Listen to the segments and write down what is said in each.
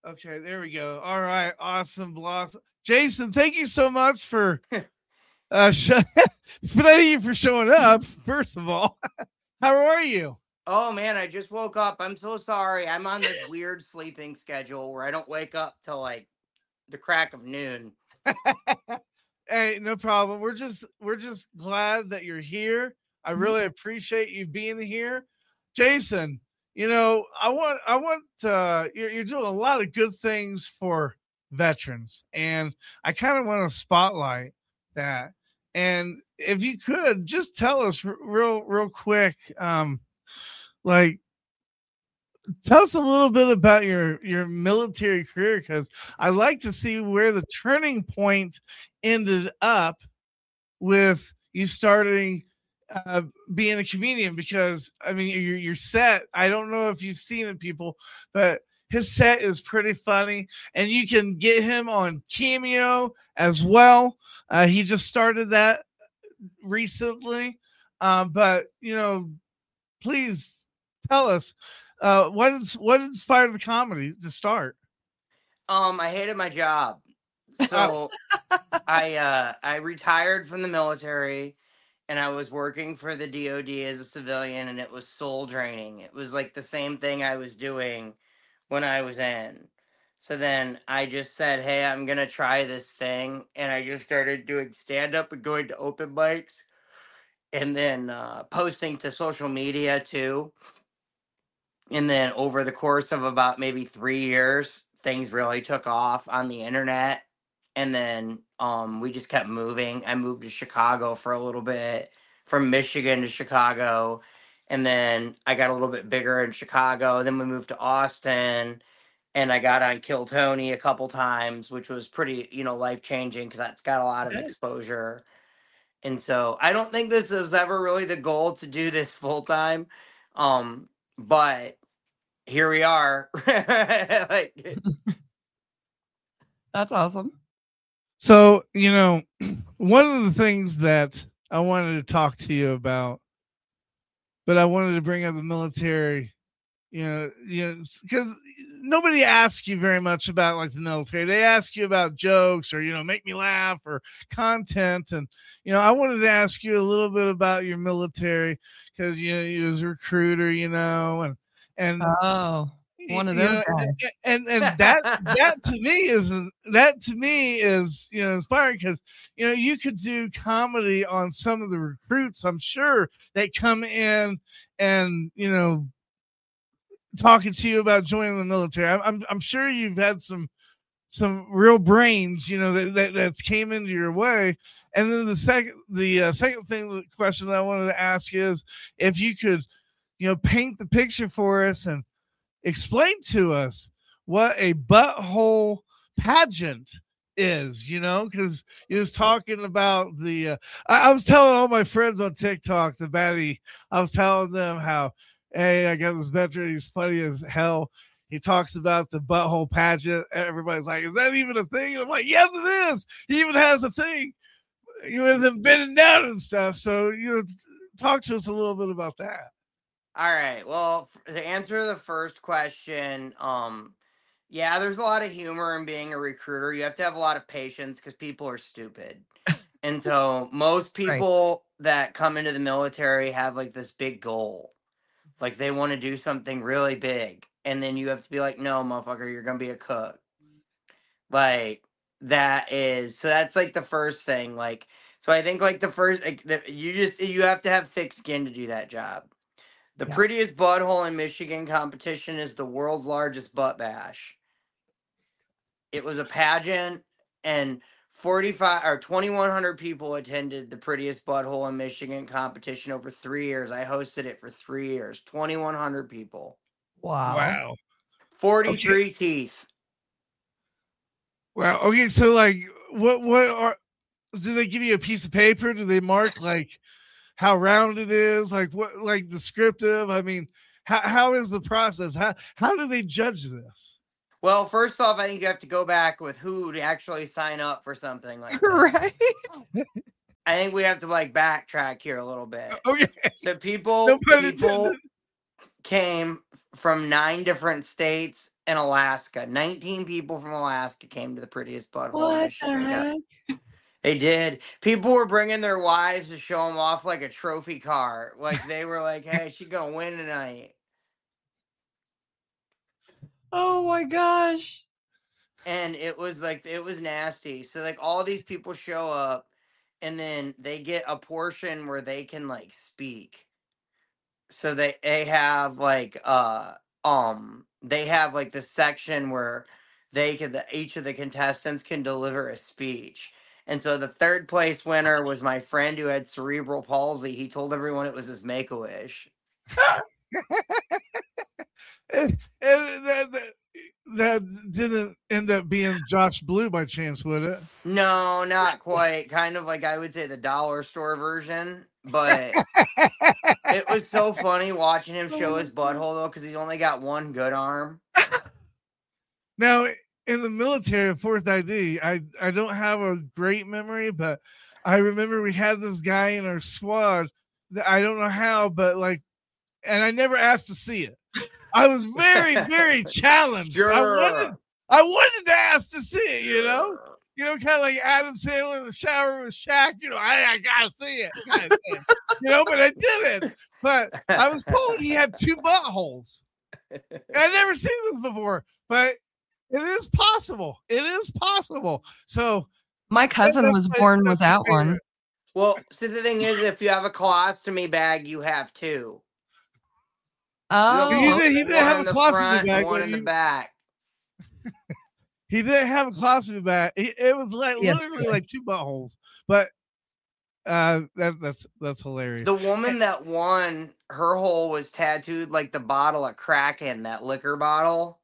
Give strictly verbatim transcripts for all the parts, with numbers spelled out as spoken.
Okay, there we go. All right, awesome, Blossom. Jason, thank you so much for uh, sh- thank you for showing up. First of all, how are you? Oh man, I just woke up. I'm so sorry. I'm on this weird sleeping schedule where I don't wake up till like the crack of noon. Hey, no problem. We're just we're just glad that you're here. I really appreciate you being here, Jason. You know, I want I want uh, you're, you're doing a lot of good things for veterans, and I kind of want to spotlight that. And if you could just tell us r- real real quick, um, like tell us a little bit about your your military career, because I like to see where the turning point ended up with you starting uh, being a comedian. Because I mean your your set, I don't know if you've seen it, people, but his set is pretty funny, and you can get him on Cameo as well. Uh, he just started that recently, um, but you know, please tell us uh, what is, what inspired the comedy to start. Um, I hated my job. Uh, So I uh I retired from the military and I was working for the D O D as a civilian and it was soul draining. It was like the same thing I was doing when I was in. So then I just said, "Hey, I'm going to try this thing." And I just started doing stand up and going to open mics and then uh posting to social media too. And then over the course of about maybe three years, things really took off on the internet. And then um, we just kept moving. I moved to Chicago for a little bit, from Michigan to Chicago. And then I got a little bit bigger in Chicago. Then we moved to Austin. And I got on Kill Tony a couple times, which was pretty, you know, life changing because that's got a lot of exposure. And so I don't think this was ever really the goal to do this full time. Um, but here we are. Like, That's awesome. so, you know, one of the things that I wanted to talk to you about, but I wanted to bring up the military, you know, you know, because nobody asks you very much about like the military. They ask you about jokes or, you know, make me laugh or content. And, you know, I wanted to ask you a little bit about your military because, you know, you was a recruiter, you know, and, and Oh, one of you those know, guys. and and that that to me is that to me is you know inspiring because you know you could do comedy on some of the recruits. I'm sure they come in and you know talking to you about joining the military. I'm I'm, I'm sure you've had some some real brains, you know, that, that that's came into your way. And then the second the uh, second thing, the question that I wanted to ask is if you could, you know, paint the picture for us and explain to us what a butthole pageant is, you know, because he was talking about the. Uh, I, I was telling all my friends on TikTok, the baddie, I was telling them how, hey, I got this veteran, he's funny as hell. He talks about the butthole pageant. Everybody's like, is that even a thing? And I'm like, yes, it is. He even has a thing, you know, them bending down and stuff. So, you know, talk to us a little bit about that. all right. Well, f- to answer the first question, um, yeah, there's a lot of humor in being a recruiter. You have to have a lot of patience because people are stupid. And so most Right. people that come into the military have like this big goal. Like they want to do something really big. And then you have to be like, no, motherfucker, you're going to be a cook. Like that is so that's like the first thing. Like so I think like the first like, the, you just you have to have thick skin to do that job. The Yeah. prettiest butthole in Michigan competition is the world's largest butt bash. It was a pageant and forty-five or twenty-one hundred people attended the prettiest butthole in Michigan competition over three years. I hosted it for three years. twenty-one hundred people. Wow. Wow. Okay. forty-three teeth. Well, okay, so like, what what are do they give you a piece of paper? Do they mark like how round it is? Like what like descriptive? I mean, how how is the process? How how do they judge this? Well, first off, I think you have to go back with who to actually sign up for something like this. Right. I think we have to like backtrack here a little bit. Okay, So no people pun intended. people came from nine different states in Alaska. nineteen people from Alaska came to the Prettiest Butthole in What the Michigan. heck? They did. People were bringing their wives to show them off like a trophy car. Like they were like, "Hey, she gonna win tonight." Oh my gosh. And it was like it was nasty. So like all these people show up, and then they get a portion where they can like speak. So they they have like uh um they have like this section where they could the, each of the contestants can deliver a speech. And so the third place winner was my friend who had cerebral palsy. He told everyone it was his make a wish. and, and that, that, that didn't end up being Josh Blue by chance, would it? No, not quite. Kind of like I would say the dollar store version, but it was so funny watching him show his butthole though, because he's only got one good arm. Now, in the military, fourth I D, I, I don't have a great memory, but I remember we had this guy in our squad that I don't know how, but like, and I never asked to see it. I was very, very challenged. Sure. I wanted, I wanted to ask to see it, you know? You know, kind of like Adam Sandler in the shower with Shaq. You know, I, I gotta see it, kind of thing. You know, but I didn't. But I was told he had two buttholes. I'd never seen this before, but it is possible. It is possible. So my cousin was born without one. Well, so the thing is, if you have a colostomy bag, you have two. Oh, he didn't, he didn't have a colostomy bag. One in the back. He didn't have a colostomy bag. It, it was like yes, literally good. like two buttholes. But uh, that, that's that's hilarious. The woman that won, her hole was tattooed like the bottle of Kraken, that liquor bottle.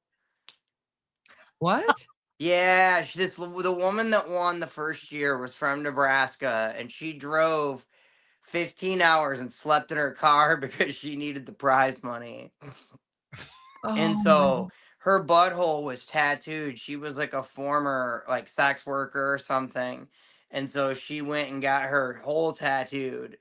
What? Yeah, she, this the woman that won the first year was from Nebraska, and she drove fifteen hours and slept in her car because she needed the prize money. Oh, and so her butthole was tattooed. She was like a former like sex worker or something, and so she went and got her hole tattooed.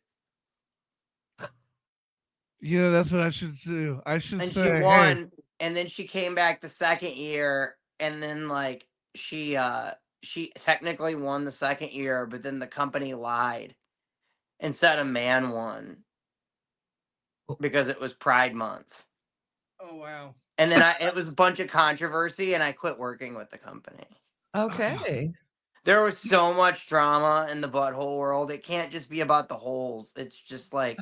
Yeah, that's what I should do. I should and say, she won, hey. And then she came back the second year, and then like she uh she technically won the second year, but then the company lied and said a man won because it was Pride Month. Oh wow. And then I it was a bunch of controversy, and I quit working with the company. Okay. There was so much drama in the butthole world. It can't just be about the holes. It's just like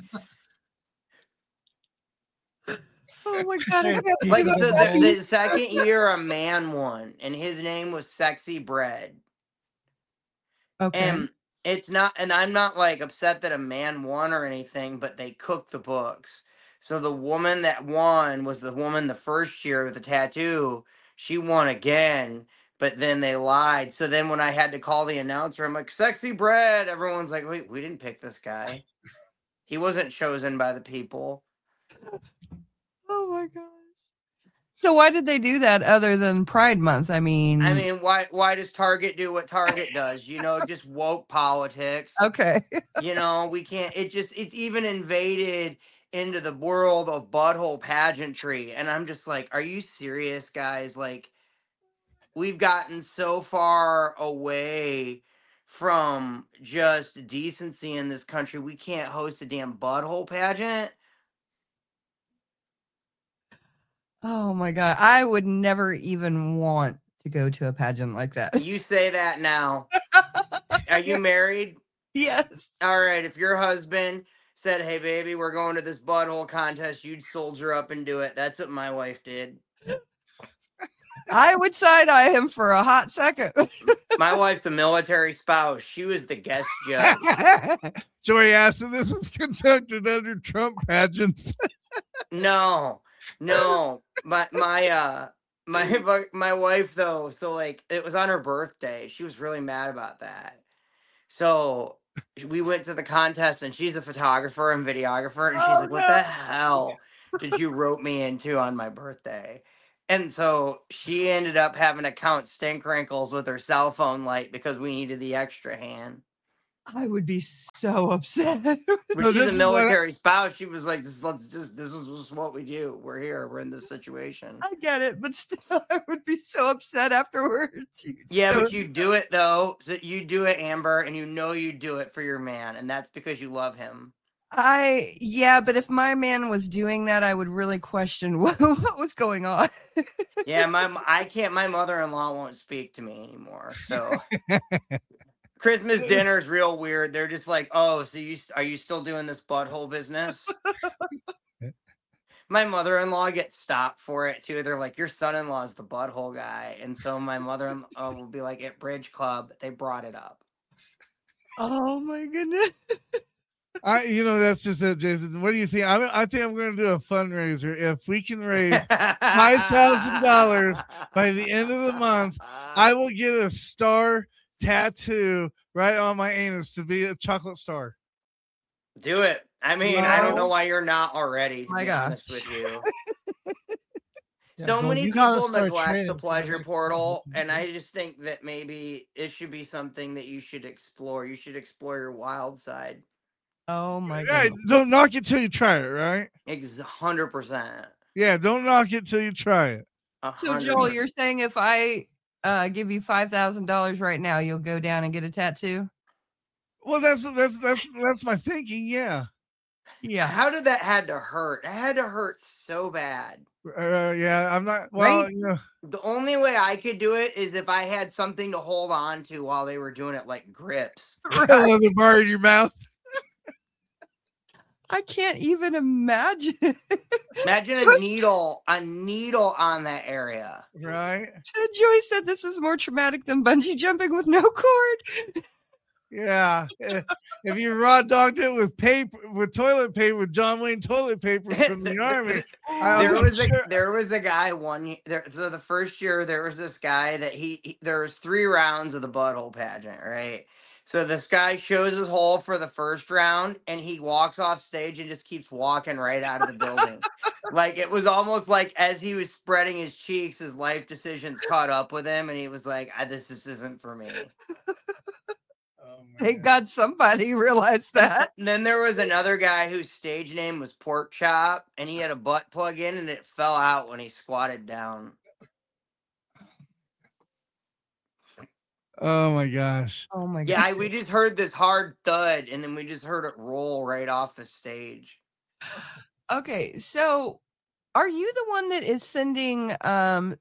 oh my god! I can't like believe so that. the, the second year a man won, and his name was Sexy Bread. Okay. And it's not, and I'm not like upset that a man won or anything, but they cooked the books. So the woman that won was the woman the first year with the tattoo. She won again, but then they lied. So then when I had to call the announcer, I'm like, Sexy Bread. Everyone's like, wait, we didn't pick this guy. He wasn't chosen by the people. Oh my gosh. So why did they do that other than Pride Month? I mean, I mean, why why does Target do what Target does? You know, just woke politics. Okay. You know, we can't, it just, it's even invaded into the world of butthole pageantry. And I'm just like, are you serious, guys? Like, we've gotten so far away from just decency in this country. We can't host a damn butthole pageant. Oh my god. I would never even want to go to a pageant like that. You say that now. Are you married? Yes. All right. If your husband said, hey, baby, we're going to this butthole contest, you'd soldier up and do it. That's what my wife did. I would side-eye him for a hot second. My wife's a military spouse. She was the guest judge. Joey asked if this was conducted under Trump pageants. No, no. My my uh my my wife though, so like it was on her birthday. She was really mad about that. So we went to the contest, and she's a photographer and videographer, and she's Oh, like, what no. the hell did you rope me into on my birthday? And so she ended up having to count stink wrinkles with her cell phone light because we needed the extra hand. I would be so upset. But No, she's this a is what I- military spouse. She was like, "Just let's just this is just what we do. We're here. We're in this situation." I get it, but still, I would be so upset afterwards. You Yeah, know? but you do it though. So you do it, Amber, and you know you do it for your man, and that's because you love him. I yeah, but if my man was doing that, I would really question what, what was going on. Yeah, my m- I can't. My mother-in-law won't speak to me anymore. So Christmas dinner is real weird. They're just like, "Oh, so you are you still doing this butthole business?" My mother-in-law gets stopped for it too. They're like, "Your son-in-law is the butthole guy," and so my mother-in-law will be like, "At Bridge Club, they brought it up." Oh my goodness. I, you know, that's just it, Jason. What do you think? I, I think I'm going to do a fundraiser. If we can raise five thousand dollars by the end of the month, I will get a star tattoo right on my anus to be a chocolate star. Do it. I mean, I don't know No. why you're not already, to My be gosh. honest with you. Yeah, So well, many you gotta people start neglect training the for the pleasure next portal, one. and I just think that maybe it should be something that you should explore. You should explore your wild side. Oh my Right, goodness. don't knock it till you try it, right? Ex- one hundred percent. Yeah, don't knock it till you try it. A So hundred Joel, percent. you're saying if I uh, give you five thousand dollars right now, you'll go down and get a tattoo? Well, that's that's that's that's my thinking. Yeah, Yeah. How did that had to hurt? It had to hurt so bad. uh, yeah. I'm not. Well, Right? you know, The only way I could do it is if I had something to hold on to while they were doing it, like grips. Right. the bar in your mouth. I can't even imagine. Imagine a Joyce- needle, a needle on that area. Right? Joey said this is more traumatic than bungee jumping with no cord. Yeah. Eh, If you raw dogged it with paper, with toilet paper, with John Wayne toilet paper from the army, I There I'm was a sure- there was a guy one year. There, so the first year there was this guy that he, he there was three rounds of the butthole pageant, right? So this guy shows his hole for the first round, and he walks off stage and just keeps walking right out of the building. Like it was almost like as he was spreading his cheeks, his life decisions caught up with him, and he was like, "Ah, "This this isn't for me." Oh, man. Thank God somebody realized that. And then there was another guy whose stage name was Pork Chop, and he had a butt plug in, and it fell out when he squatted down. Oh my gosh. Oh my Yeah, God. I, we just heard this hard thud, and then we just heard it roll right off the stage. Okay, so are you the one that is sending um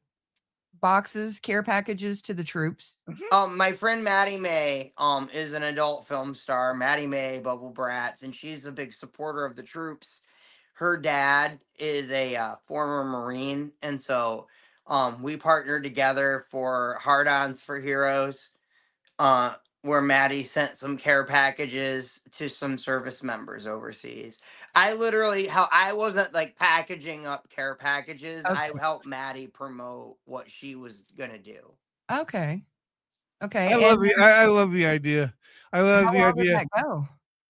boxes, care packages to the troops? Um, my friend Maddie May um is an adult film star, Maddie May Bubble Brats, and she's a big supporter of the troops. Her dad is a uh, former Marine, and so um we partnered together for Hard Ons for Heroes, uh, where Maddie sent some care packages to some service members overseas. I literally, how I wasn't like packaging up care packages. I Okay. helped Maddie promote what she was gonna do. Okay. Okay. I love and the I, I love the idea. I love how the well did idea. that go?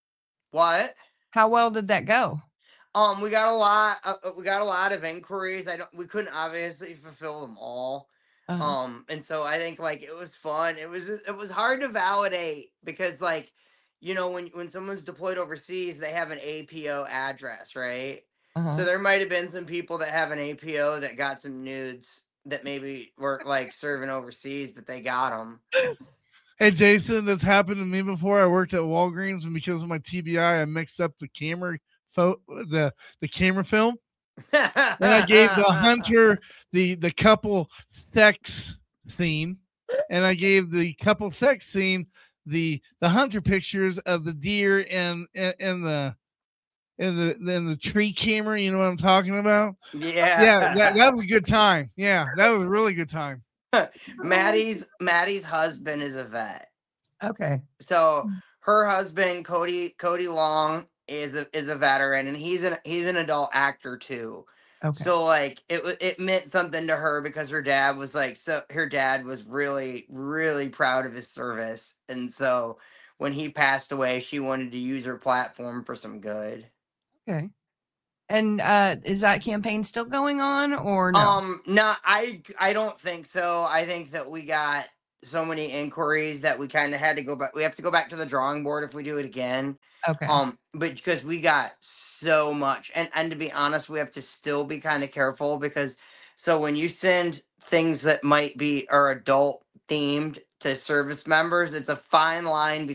What? How well did that go? Um, we got a lot. Uh, uh, we got a lot of inquiries. I don't. We couldn't obviously fulfill them all. Uh-huh. Um, and so I think like it was fun. It was it was hard to validate because like, you know, when when someone's deployed overseas, they have an A P O address, right? Uh-huh. So there might have been some people that have an A P O that got some nudes that maybe weren't like serving overseas, but they got them. Hey Jason, that's happened to me before. I worked at Walgreens, and because of my T B I, I mixed up the camera photo, the the camera film, and I gave the hunter the the couple sex scene, and I gave the couple sex scene the the hunter pictures of the deer and and, and the in the in the tree camera. You know what I'm talking about? Yeah, Yeah, that, that was a good time. Yeah, that was a really good time. Maddie's Maddie's husband is a vet. Okay. So her husband Cody Cody Long is a is a veteran, and he's an he's an adult actor too. Okay. So like it wa- it meant something to her because her dad was like so her dad was really really proud of his service, and so when he passed away, she wanted to use her platform for some good. Okay. And uh is that campaign still going on or no? Um, no, I I don't think so. I think that we got so many inquiries that we kind of had to go back. We have to go back to the drawing board if we do it again. Okay. Um, but because we got so much, and and to be honest, we have to still be kind of careful because so when you send things that might be are adult themed to service members, it's a fine line